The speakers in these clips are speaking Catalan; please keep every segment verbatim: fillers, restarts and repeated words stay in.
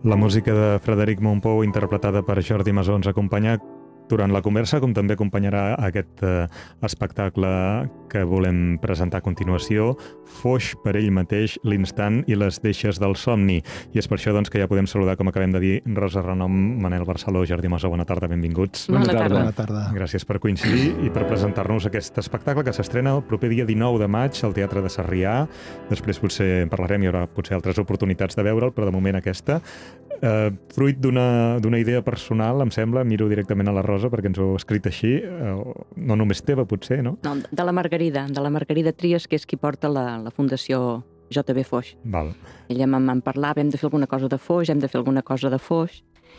La música de Frederic Mompou, interpretada per Jordi Masó, ens acompanya durant la conversa, com també acompanyarà aquest eh, espectacle que volem presentar a continuació, Foix per ell mateix, l'instant i les deixes del somni. I és per això doncs, que ja podem saludar, com acabem de dir, Rosa Renom, Manel Barceló, Jordi Masó, bona tarda, benvinguts. Bona tarda. Bona tarda. Gràcies per coincidir i per presentar-nos aquest espectacle que s'estrena el proper dia dinou de maig al Teatre de Sarrià. Després potser en parlarem, hi haurà potser altres oportunitats de veure'l, però de moment aquesta. Uh, fruit d'una d'una idea personal, em sembla, miro directament a la Rosa perquè ens ho ha escrit així, uh, no només teva potser, no? No, de la Margarida, de la Margarida Trias, que és qui porta la, la Fundació J B Foix. Val. Ella me'n van parlar, hem de fer alguna cosa de Foix, hem de fer alguna cosa de Foix,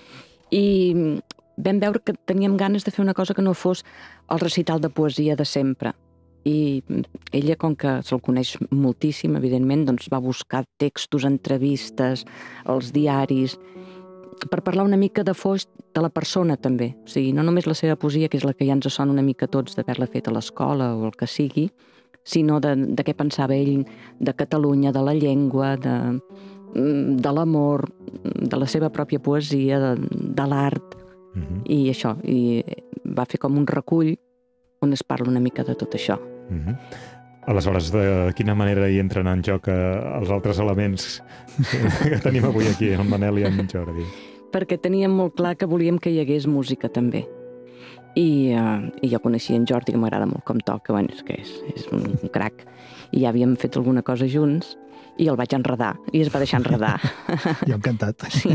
i vam veure que teníem ganes de fer una cosa que no fos el recital de poesia de sempre. I ella, com que se'l coneix moltíssim, evidentment, doncs va buscar textos, entrevistes, els diaris, per parlar una mica de Foix, de la persona també. O sigui, no només la seva poesia, que és la que ja ens sona una mica a tots d'haver-la fet a l'escola o el que sigui, sinó de, de què pensava ell de Catalunya, de la llengua, de, de l'amor, de la seva pròpia poesia, de, de l'art, uh-huh. i això. I va fer com un recull on es parla una mica de tot això. Uh-huh. Aleshores, de quina manera hi entren en joc eh, els altres elements que tenim avui aquí, el Manel i en Jordi? Perquè teníem molt clar que volíem que hi hagués música també. I, uh, i jo coneixia en Jordi, que m'agrada molt com toca, bueno, és que és, és un, un crac. I ja havíem fet alguna cosa junts i el vaig enredar, i es va deixar enredar. Jo encantat. Sí.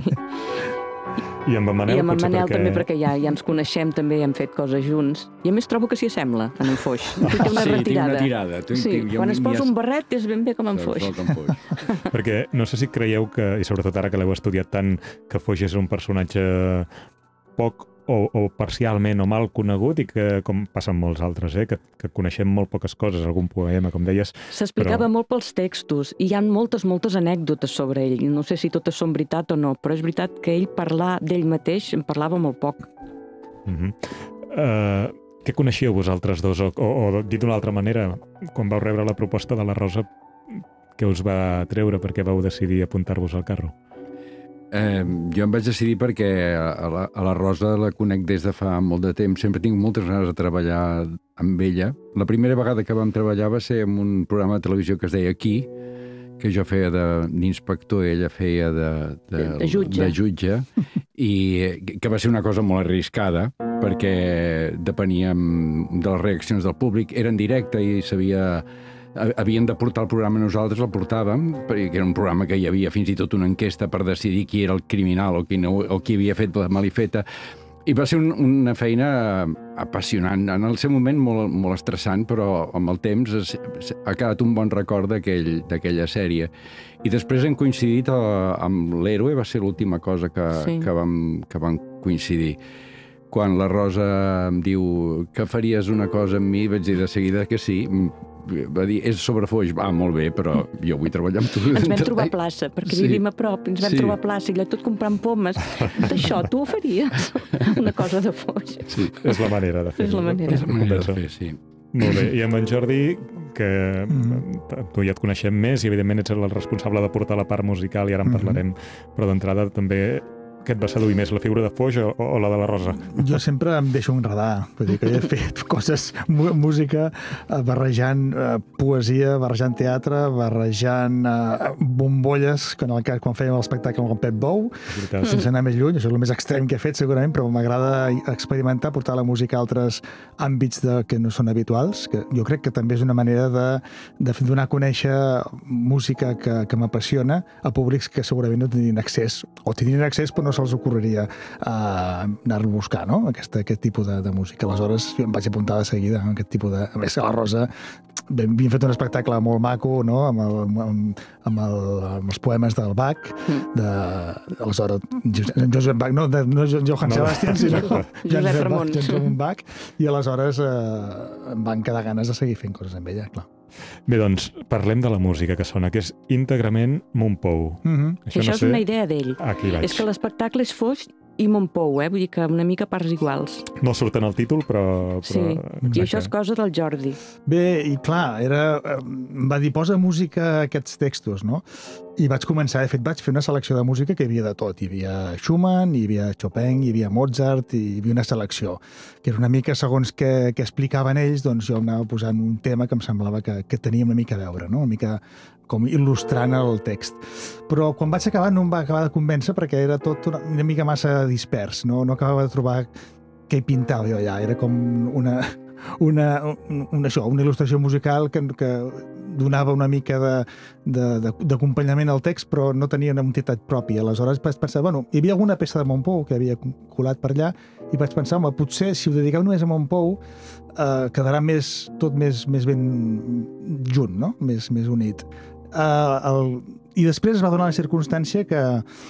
I amb en Manel, I amb en potser Manel perquè... també, perquè ja, ja ens coneixem, també hem fet coses junts. I a més trobo que s'hi assembla, en en Foix. Tu té una sí, retirada. tinc una tirada. Tu, Sí, tinc, quan es posa un barret és ben bé com en Foix. Perquè no sé si creieu que, i sobretot ara que l'heu estudiat tant, que Foix és un personatge poc o, o parcialment o mal conegut i que, com passa amb molts altres, eh, que, que coneixem molt poques coses, algun poema, com deies. S'explicava però... molt pels textos i hi ha moltes, moltes anècdotes sobre ell. No sé si totes són veritat o no, però és veritat que ell parlar d'ell mateix en parlava molt poc. Uh-huh. Uh, què coneixíeu vosaltres dos? O, o, o dit d'una altra manera, quan vau rebre la proposta de la Rosa, què us va treure? Per què vau decidir apuntar-vos al carro? Eh, jo em vaig decidir perquè a la, a la Rosa la conec des de fa molt de temps. Sempre tinc moltes ganes de treballar amb ella. La primera vegada que vam treballar va ser en un programa de televisió que es deia Aquí, que jo feia d'inspector i ella feia de, de, de, de jutge, de jutge i que va ser una cosa molt arriscada perquè depeníem de les reaccions del públic. Era en directe i sabia... Havien de portar el programa, nosaltres el portàvem, perquè era un programa que hi havia fins i tot una enquesta per decidir qui era el criminal o qui, no, o qui havia fet la malifeta. I va ser un, una feina apassionant, en el seu moment molt, molt estressant, però amb el temps es, ha quedat un bon record d'aquella aquell, sèrie. I després hem coincidit a, amb l'Héroe, va ser l'última cosa que, sí. que, vam, que vam coincidir. Quan la Rosa em diu que faries una cosa amb mi, vaig dir de seguida que sí. Va dir, és sobre Foix, va, molt bé, però jo vull treballar amb tu. Ens vam trobar plaça, perquè sí. vivim a prop, ens vam sí. trobar plaça i allà tot comprant pomes. D'això, tu ho faries? Una cosa de Foix. Sí, és la manera de fer. És la manera. És la manera de fer, sí. Molt bé, i amb en Jordi, que mm. tu ja et coneixem més i evidentment ets el responsable de portar la part musical i ara en parlarem, mm-hmm. però d'entrada també... Què et va seduir més, la figura de Foix o, o la de la Rosa? Jo sempre em deixo enredar. Vull dir que he fet coses, música, barrejant eh, poesia, barrejant teatre, barrejant eh, bombolles, quan, el, quan fèiem l'espectacle amb el Pep Bou, sense anar més lluny. Això és el més extrem que he fet, segurament, però m'agrada experimentar, portar la música a altres àmbits de, que no són habituals, que jo crec que també és una manera de, de donar a conèixer música que, que m'apassiona a públics que segurament no tindrien accés, o tindrien accés però no se'ls ocorreria uh, anar-lo a buscar, no? Aquest, aquest tipus de, de música. Aleshores, jo em vaig apuntar de seguida a aquest tipus de... A més, a la Rosa havíem fet un espectacle molt maco, no? Amb, el, amb, amb, el, amb els poemes del Bach, de... Aleshores, Josep Bach, no, de, no Johann no. Sebastian, sinó Josep Ramon. Josep Bach, i aleshores eh, em van quedar ganes de seguir fent coses amb ella, clar. Bé, doncs, parlem de la música que sona, que és íntegrament Mompou. Mm-hmm. Això, Això no és sé... una idea d'ell. És que l'espectacle és Foix i Mompou, eh? Vull dir que una mica parts iguals. No surt en el títol, però... però... Sí, exacte. I això és cosa del Jordi. Bé, i clar, era... em va dir, posa música a aquests textos, no? I vaig començar, de fet, vaig fer una selecció de música que hi havia de tot. Hi havia Schumann, hi havia Chopin, hi havia Mozart, i hi havia una selecció, que era una mica, segons què, què explicaven ells, doncs jo anava posant un tema que em semblava que, que tenia una mica a veure, no? Una mica com il·lustrant el text. Però quan vaig acabar no em va acabar de convèncer perquè era tot una, una mica massa dispers, no, no acabava de trobar què hi pintava jo allà. Era com una, una, una, això, una il·lustració musical que, que donava una mica d'acompanyament al text, però no tenia una entitat pròpia. Aleshores vaig pensar, bueno, hi havia alguna peça de Montpou que havia colat per allà i vaig pensar, home, potser si ho dediqueu només a Montpou eh, quedarà més, tot més, més ben junt, no? Més, més unit. Uh, el... I després es va donar la circumstància que,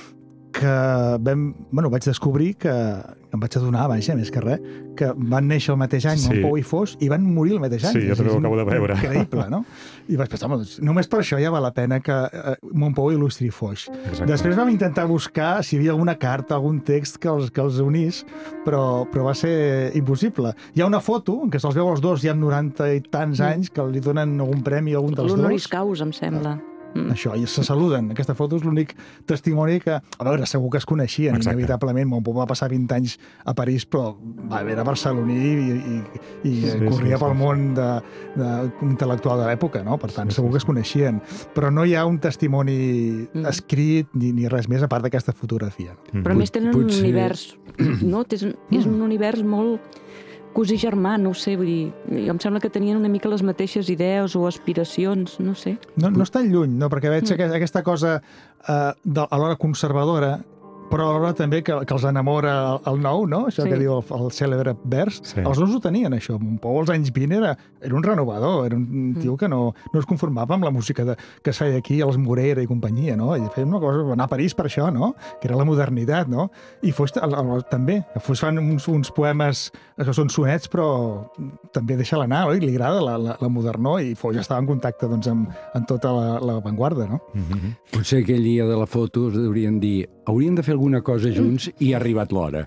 que vam, bueno, vaig descobrir que em vaig adonar, vaja, més que res, que van néixer el mateix any, sí. Montpou i Foix, i van morir el mateix any. Sí, jo també ho acabo de veure. Increïble, no? I vaig pensar, doncs, només per això ja val la pena que uh, Montpou il·lustri Foix. Exacte. Després vam intentar buscar si hi havia alguna carta, algun text que els, que els unís, però, però va ser impossible. Hi ha una foto en què se'ls veu els dos ja amb noranta i tants mm. anys que li donen algun premi a algun dels dos. L'honoris causa, em sembla. Mm. Això, i se saluden. Aquesta foto és l'únic testimoni que, a veure, segur que es coneixien. Exacte. Inevitablement. Montpou va passar vint anys a París, però va haver de barceloní i, i, i sí, corria sí, pel sí. món de, de, intel·lectual de l'època, no? Per tant, sí, segur que es coneixien. Però no hi ha un testimoni mm. escrit ni, ni res més a part d'aquesta fotografia. Mm. Però a més tenen Potser... un univers, no? És, és un univers molt cosí germà, no ho sé, vull dir, jo em sembla que tenien una mica les mateixes idees o aspiracions, no sé. No, no estan lluny, no, perquè veig mm. aquesta cosa eh, de, alhora conservadora, però alhora també que, que els enamora el, el nou, no? Això sí. que diu el, el cèlebre vers. Sí. Els dos ho tenien, això. Montpou als anys vint era, era un renovador, era un mm. tio que no, no es conformava amb la música de, que es feia aquí, els Morera i companyia, no? I feia una cosa, anar a París per això, no? Que era la modernitat, no? I Foix el, el, també. Foix fan uns, uns poemes que són sonets, però també deixa-la anar, oi? Li agrada la, la, la modernor i Foix estava en contacte doncs, amb, amb tota l'avantguarda, no? Mm-hmm. Potser aquell dia de la foto us haurien dir hauríem de fer alguna cosa junts i ha arribat l'hora.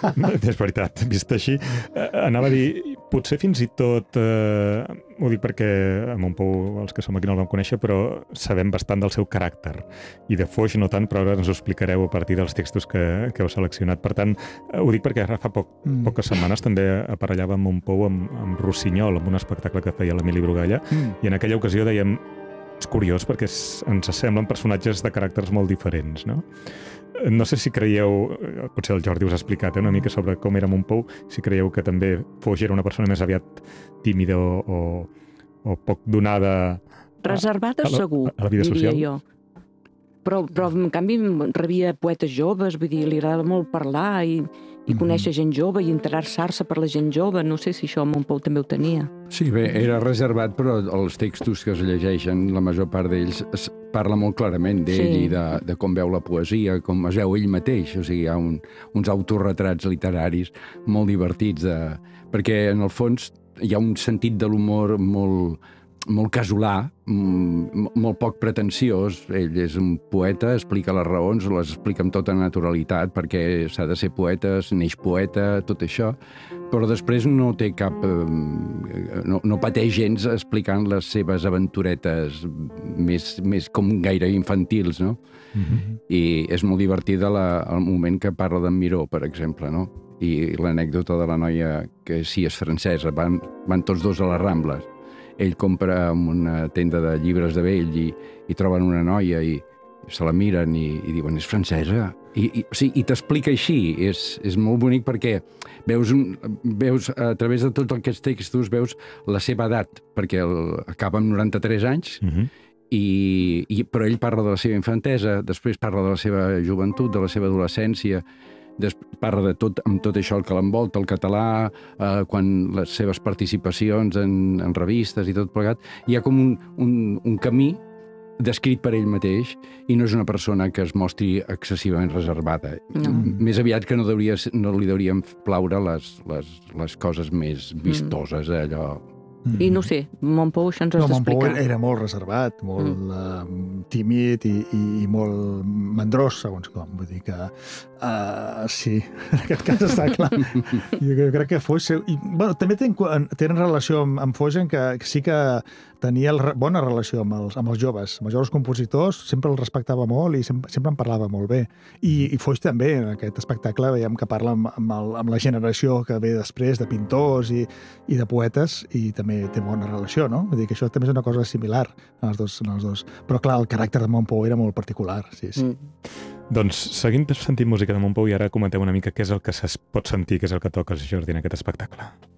És veritat, vist així. Anava a dir, potser fins i tot, eh, ho dic perquè a Montpou els que som aquí no el vam conèixer, però sabem bastant del seu caràcter. I de Foix no tant, però ara ens ho explicareu a partir dels textos que, que heu seleccionat. Per tant, ho dic perquè ara fa poc, mm. poques setmanes també aparellava Montpou amb, amb Rossinyol, amb un espectacle que feia l'Emili Brugalla, mm. i en aquella ocasió dèiem, és curiós perquè ens semblen personatges de caràcters molt diferents, no? No sé si creieu, potser el Jordi us ha explicat eh, una mica sobre com era Montpou, si creieu que també Foix era una persona més aviat tímida o, o, o poc donada reservada, a, a la, segur, a la vida diria social. Jo. Però, però en canvi rebia poetes joves, vull dir, li agrada molt parlar i, i mm-hmm. conèixer gent jove i interessar-se per la gent jove. No sé si això Montpou també ho tenia. Sí, bé, era reservat, però els textos que es llegeixen, la major part d'ells es parla molt clarament d'ell sí. i de, de com veu la poesia, com es veu ell mateix. O sigui, hi ha un, uns autorretrats literaris molt divertits, de, perquè en el fons hi ha un sentit de l'humor molt, molt casolà, molt poc pretensiós. Ell és un poeta, explica les raons, les explica amb tota naturalitat, perquè s'ha de ser poeta, neix poeta, tot això, però després no té cap... no, no pateix gens explicant les seves aventuretes més, més com gaire infantils, no? Mm-hmm. I és molt divertida la, el moment que parla d'en Miró, per exemple, no? I l'anècdota de la noia que sí és francesa, van, van tots dos a les Rambles. Ell compra en una tenda de llibres de vell i, i troben una noia i se la miren i, i diuen, és francesa? I, i, o sigui, i t'explica així, és, és molt bonic perquè veus, un, veus a través de tots aquests textos veus la seva edat, perquè el, acaba amb noranta-tres anys, uh-huh. i, i, però ell parla de la seva infantesa, després parla de la seva joventut, de la seva adolescència, després parla de tot, amb tot això el que l'envolta, el català, eh, quan les seves participacions en, en revistes i tot plegat, hi ha com un, un, un camí descrit per ell mateix i no és una persona que es mostri excessivament reservada. No. Més aviat que no, deuria, no li deurien plaure les, les, les coses més vistoses, mm. allò... I no sé, Montpou això ens ho has no, d'explicar. Montpou era molt reservat, molt mm. uh, tímid i, i, i molt mandrós, segons com. Vull dir que, uh, sí, en aquest cas està clar. Jo crec que Foix... I, bueno, també tenen, tenen relació amb, amb Foix en que, que sí que tenia el, bona relació amb els, amb els joves, amb els joves compositors, sempre els respectava molt i sempre, sempre en parlava molt bé. I, i Foix també, en aquest espectacle, veiem que parla amb, amb, el, amb la generació que ve després de pintors i, i de poetes, i també té bona relació, no? Vull dir que això també és una cosa similar en els dos. En els dos. Però clar, el caràcter de Montpou era molt particular, sí, sí. Mm. Doncs seguim sentint música de Montpou i ara comenteu una mica què és el que es pot sentir, què és el que toques, Jordi, en aquest espectacle.